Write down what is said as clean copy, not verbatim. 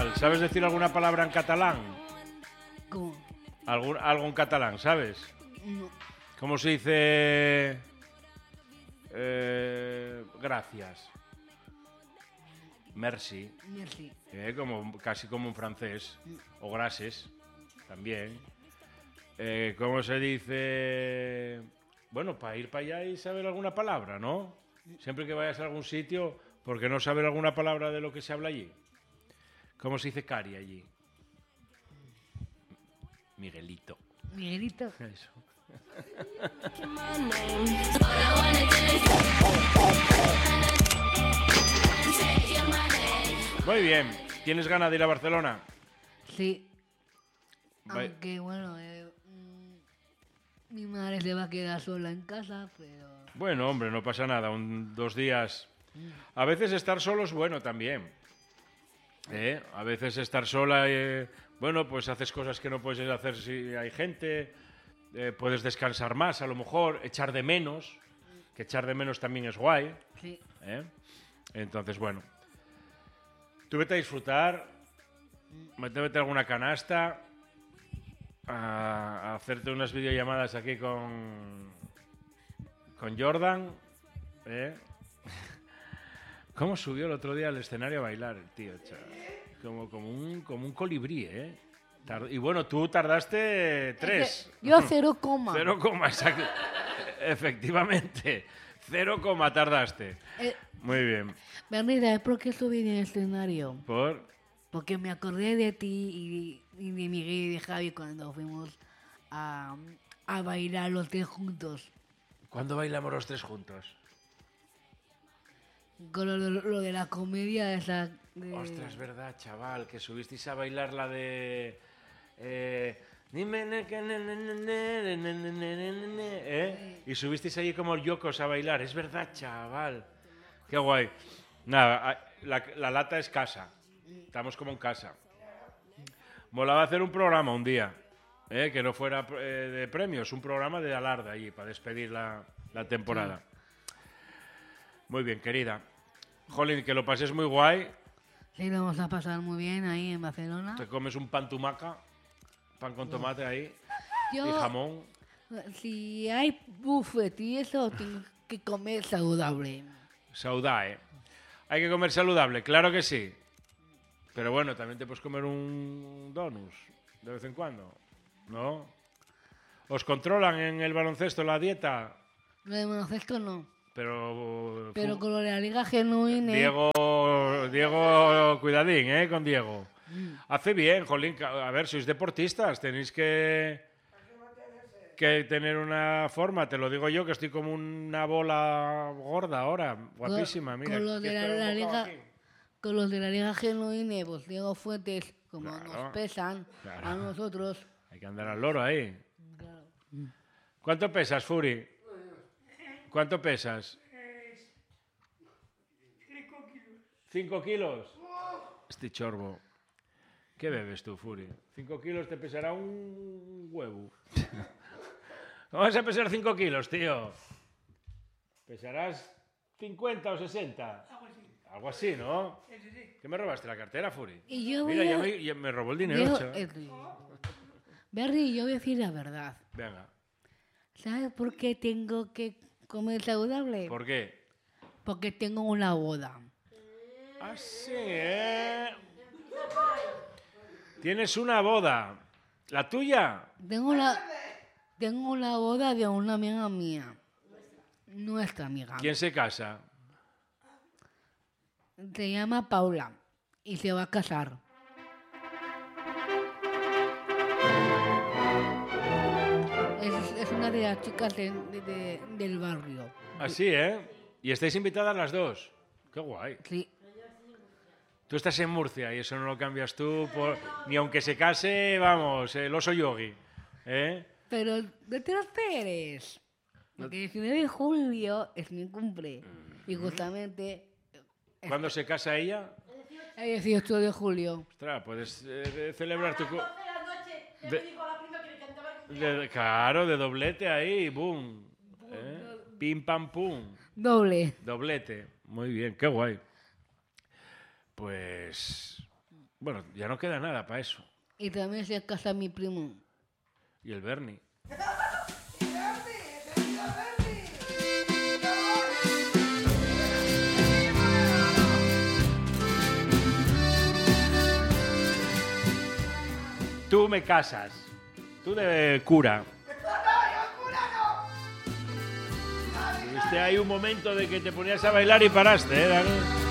chaval. ¿Sabes decir alguna palabra en catalán? ¿Cómo? Algo en catalán, ¿sabes? No. ¿Cómo se dice? Gracias. Merci. Merci. Casi como un francés. O gracias, también. ¿Cómo se dice? Bueno, para ir para allá y saber alguna palabra, ¿no? Siempre que vayas a algún sitio, ¿por qué no saber alguna palabra de lo que se habla allí? ¿Cómo se dice cari allí? Miguelito. Miguelito. Eso. Muy bien. ¿Tienes ganas de ir a Barcelona? Sí. Vai- Aunque bueno, mi madre se va a quedar sola en casa, pero... Bueno, hombre, no pasa nada. 2 días. A veces estar solo es bueno también. A veces estar sola, bueno, pues haces cosas que no puedes hacer si hay gente. Puedes descansar más, a lo mejor, echar de menos. Que echar de menos también es guay. Sí. Entonces, bueno. Tú vete a disfrutar. Métete alguna canasta. A hacerte unas videollamadas aquí con Jordan. ¿Cómo subió el otro día al escenario a bailar el tío, chaval? Como un colibrí, ¿eh? Y bueno, tú tardaste 3. Yo 0, 0, exacto. Efectivamente. 0, tardaste. Muy bien. Bernita, ¿es por qué subí en el escenario? ¿Por? Porque me acordé de ti y de Miguel y de Javi cuando fuimos a bailar los 3 juntos. ¿Cuándo bailamos los 3 juntos? Con lo de la comedia esa... Ostras, es verdad, chaval, que subisteis a bailar la de... Y subisteis allí como yocos a bailar. Es verdad, chaval. Qué guay. Nada, la lata es casa. Estamos como en casa. Molaba hacer un programa un día. Que no fuera de premios, un programa de alarde allí para despedir la temporada. Muy bien, querida. Jolín, que lo pases muy guay. Sí, lo vamos a pasar muy bien ahí en Barcelona. Te comes un pan tumaca, pan con tomate ahí, Yo, y jamón. si hay buffet y eso, tengo que comer saludable. Saudade. Hay que comer saludable, claro que sí. Pero bueno, también te puedes comer un donus de vez en cuando, ¿no? ¿Os controlan en el baloncesto la dieta? Lo de baloncesto no. Pero con lo de la Liga Genuine... Diego, cuidadín, con Diego. Hace bien, jolín. A ver, sois deportistas, tenéis que tener una forma. Te lo digo yo, que estoy como una bola gorda ahora, guapísima. Mira, con los de la Liga... Con los de la Liga Genuine, pues Diego Fuentes, como nos pesan a nosotros... Hay que andar al loro ahí. Claro. ¿Cuánto pesas, Furi? ¿Cuánto pesas? 5 kilos. Este chorbo. ¿Qué bebes tú, Furi? 5 kilos te pesará un huevo. ¿Cómo vas a pesar 5 kilos, tío? ¿Pesarás 50 o 60? Algo así, ¿no? ¿Qué me robaste la cartera, Furi? Y yo Mira, voy ya me robó el dinero, chaval. Berry, yo voy a decir la verdad. Venga. ¿Sabes por qué tengo que comer saludable? ¿Por qué? Porque tengo una boda. Ah, sí, ¿eh? Tienes una boda. ¿La tuya? Tengo la boda de una amiga mía. Nuestra amiga. ¿Quién se casa? Se llama Paula y se va a casar. Es una de las chicas del barrio. Así, ¿eh? Y estáis invitadas las dos. Qué guay. Sí. Tú estás en Murcia y eso no lo cambias tú ni aunque se case, vamos, el oso yogi. Pero no te lo esperes. Porque el 19 de julio es mi cumple. Y justamente... ¿Cuándo se casa ella? El 18 de julio. Ostras, puedes celebrar tu... A las 12 de la noche ya me dijo la prima que le cantaba el cumpleaños. Claro, de doblete ahí, boom. Pim, pam, pum. Doble. Doblete. Muy bien, qué guay. Pues Bueno, ya no queda nada para eso. Y también se casa mi primo. Y el Bernie. Tú me casas. Tú de cura. Tuviste ahí un momento de que te ponías a bailar y paraste, Dani.